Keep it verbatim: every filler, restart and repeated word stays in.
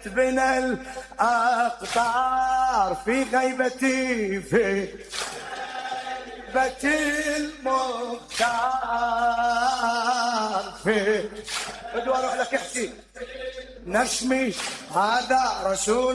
بنا الأقطار في غيبتي في غيبة المختار في بدو اروح لك احكي نشمي هذا رسول